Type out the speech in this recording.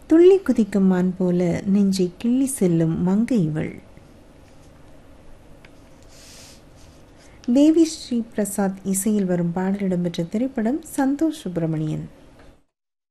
துள்ளி குதிக்கும் மான் போல நெஞ்சை கிள்ளி செல்லும் மங்கை இவள். தேவி ஸ்ரீ பிரசாத் இசையில் வரும் பாடல் இடம்பெற்ற திரைப்படம் சந்தோஷ் சுப்பிரமணியன்.